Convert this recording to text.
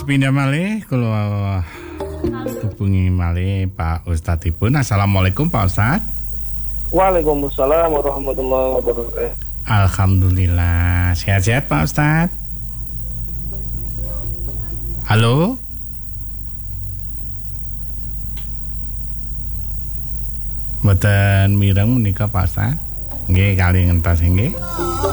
pindah malih kula hubungi malih Pak Ustadzipun. Assalamualaikum Pak Ustadz. Waalaikumsalam warahmatullahi wabarakatuh. Alhamdulillah. Sehat-sehat Pak Ustadz. Halo. Mboten mireng menika Pak Ustadz. Nggih kali ngentos nggih.